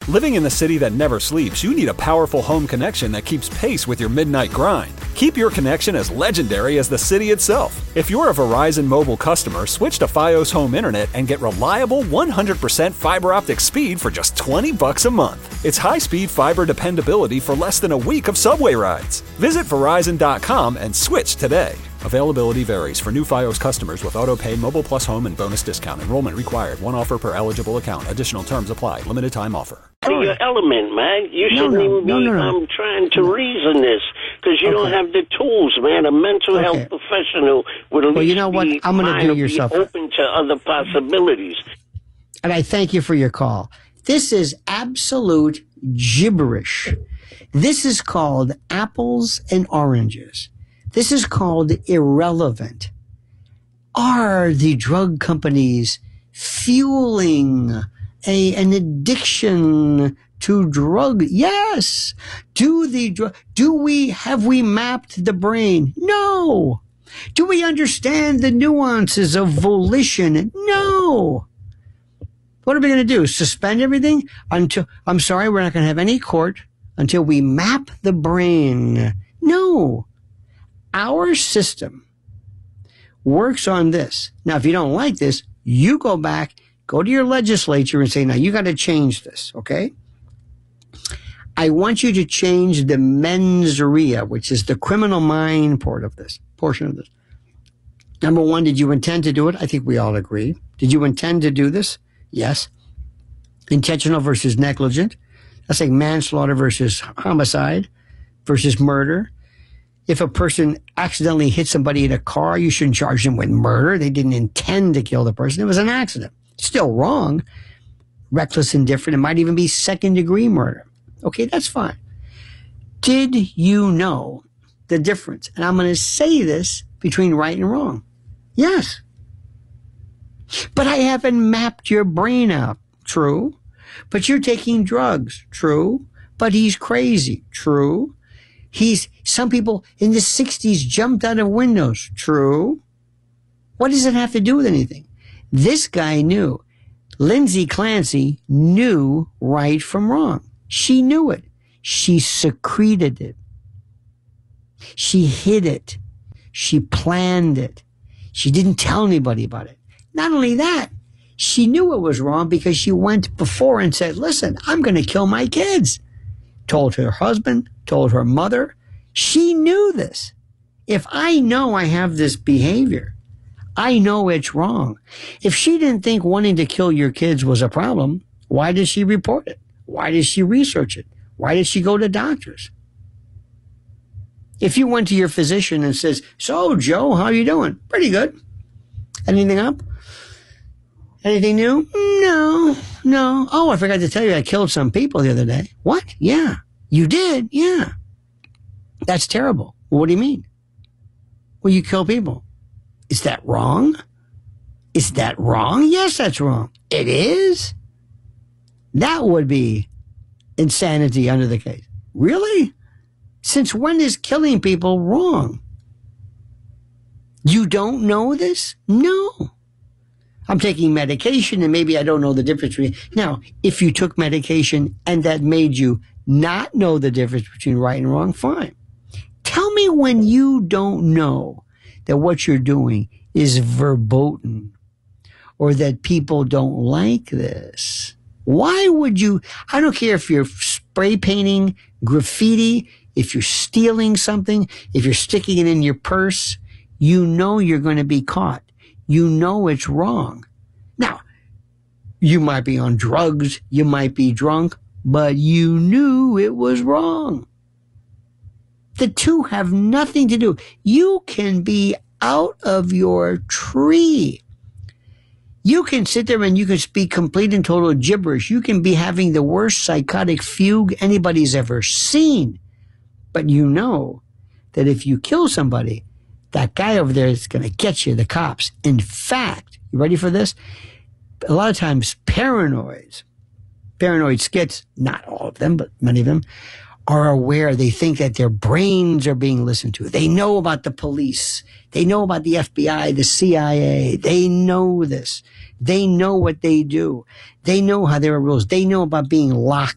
Living in the city that never sleeps, you need a powerful home connection that keeps pace with your midnight grind. Keep your connection as legendary as the city itself. If you're a Verizon mobile customer, switch to Fios Home Internet and get reliable 100% fiber optic speed for just $20 a month. It's high-speed fiber dependability for less than a week of subway rides. Visit Verizon.com and switch today. Availability varies for new Fios customers with auto-pay, Mobile Plus Home, and bonus discount. Enrollment required. One offer per eligible account. Additional terms apply. Limited time offer. Your element, man. You shouldn't even be trying to reason this because you don't have the tools, man. A mental health professional would at least you know what? I'm going to do yourself open to other possibilities. And I thank you for your call. This is absolute gibberish. This is called apples and oranges. This is called irrelevant. Are the drug companies fueling an addiction to drug? Yes. Have we mapped the brain? No. Do we understand the nuances of volition? No. What are we going to do? Suspend everything until, I'm sorry, we're not going to have any court until we map the brain. No. Our system works on this. Now, if you don't like this, you go back, go to your legislature and say, now you got to change this, okay? I want you to change the mens rea, which is the criminal mind portion of this. Number one, did you intend to do it? I think we all agree. Did you intend to do this? Yes. Intentional versus negligent. That's like manslaughter versus homicide versus murder. If a person accidentally hit somebody in a car, you shouldn't charge them with murder. They didn't intend to kill the person. It was an accident. Still wrong. Reckless, indifferent. It might even be second-degree murder. Okay, that's fine. Did you know the difference? And I'm going to say this between right and wrong. Yes. But I haven't mapped your brain out. True. But you're taking drugs. True. But he's crazy. True. Some people in the 60s jumped out of windows. True. What does it have to do with anything? This guy knew. Lindsay Clancy knew right from wrong. She knew it. She secreted it. She hid it. She planned it. She didn't tell anybody about it. Not only that, she knew it was wrong because she went before and said, listen, I'm going to kill my kids. Told her husband, told her mother. She knew this. If I know I have this behavior, I know it's wrong. If she didn't think wanting to kill your kids was a problem, why did she report it? Why did she research it? Why did she go to doctors? If you went to your physician and says, so, Joe, how you doing? Pretty good. Anything up? Anything new? No. Oh, I forgot to tell you I killed some people the other day. What? Yeah. You did? Yeah. That's terrible. Well, what do you mean? Well, you kill people. Is that wrong? Is that wrong? Yes, that's wrong. It is? That would be insanity under the case. Really? Since when is killing people wrong? You don't know this? No. I'm taking medication and maybe I don't know the difference between. Now, if you took medication and that made you not know the difference between right and wrong, fine. Tell me when you don't know that what you're doing is verboten or that people don't like this. Why would you? I don't care if you're spray painting, graffiti, if you're stealing something, if you're sticking it in your purse, you know you're going to be caught. You know it's wrong. Now, you might be on drugs, you might be drunk, but you knew it was wrong. The two have nothing to do. You can be out of your tree. You can sit there and you can speak complete and total gibberish. You can be having the worst psychotic fugue anybody's ever seen. But you know that if you kill somebody, that guy over there is going to get you, the cops. In fact, you ready for this? A lot of times paranoid skits, not all of them, but many of them, are aware. They think that their brains are being listened to. They know about the police. They know about the FBI, the CIA. They know this. They know what they do. They know how there are rules. They know about being locked